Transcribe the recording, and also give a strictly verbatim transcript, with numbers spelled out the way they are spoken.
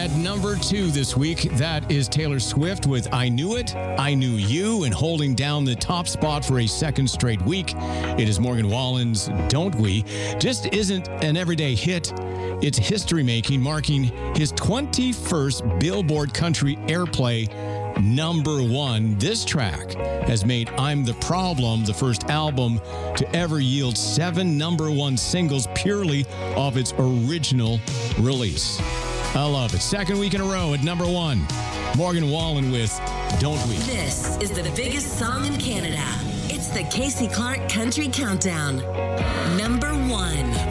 at number two this week. That is Taylor Swift with I Knew It, I Knew You, and holding down the top spot for a second straight week. It is Morgan Wallen's Don't We. Just isn't an everyday hit. It's history-making, marking his twenty-first Billboard Country Airplay number one. This track has made I'm the Problem the first album to ever yield seven number one singles purely off its original release. I love it. Second week in a row at number one. Morgan Wallen with Don't We. This is the biggest song in Canada. It's the Casey Clark Country Countdown. Number one.